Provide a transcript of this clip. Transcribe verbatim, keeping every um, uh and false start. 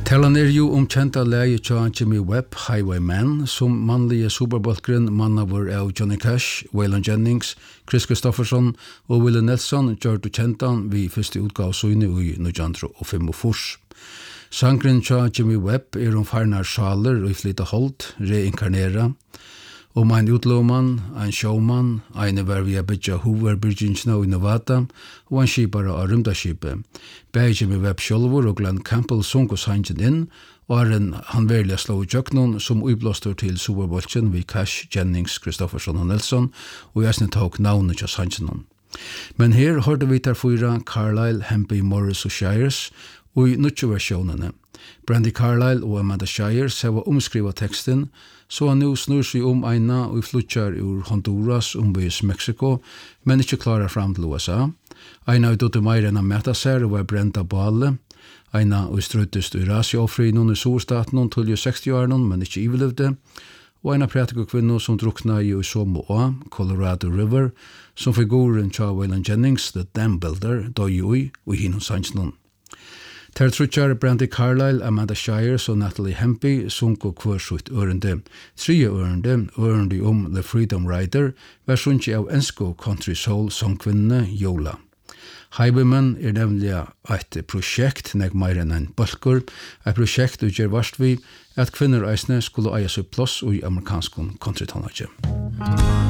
Talan er jo omkjenta leie tja Jimmy Webb, Highwayman, som mannlige superbolkeren mannavur av Johnny Cash, Waylon Jennings, Chris Christopherson og Willie Nelson gjør du kjentan vi første utgav søyne i nitjan fimogfyrre. Sangren tja Jimmy Webb er om farnar sjaler og i flytta holdt, reinkarnera, om ein utlåman, ein showman, ein var via bytja hoverbyrgingsna i Nevada, og ein skipare av rymdaskipet. Begge Jimmy Webb sjolvor og Glenn Campbell sunk og sangen inn, og er en han verlig slå i jøknon som uiblåster til Superbolchen vi Cash, Jennings, Christopherson og Nelson, og jeg snitt tok navnet til sangen. Men her hørte vi der fyra Carlisle, Hempy, Morris og Shires, og i nutjeversjonene. Brandy Carlisle og Amanda Shires har omskrivet teksten, så han nu snur seg om eina og flutjar ur Honduras ombyes Mexico, men ikke klarar fram til U S A. Eina ut ute meir enn a meta seg og var brent av bale. Eina og strøttest i rasjåfri noen i Storstaten til seksti-årene, men ikke iveløvde. Og eina prætiker kvinno som drukna i Usomo A, Colorado River, som figuren tja Waylon Jennings, The Dam Builder, døy ui og hinnom sannsnån. Ter trutjar Brandy Carlisle, Amanda Shires og Natalie Hempy sunko kvørsutt ørende. Trie ørende, ørende om The Freedom Rider, var sunki av ensko country soul songkvinnene Yola. Highwayman er nemlig et prosjekt, nek meir enn en balkur, et prosjekt og gjør varst vi at kvinner eisne skulle eie seg plass i amerikanskon country-tonage.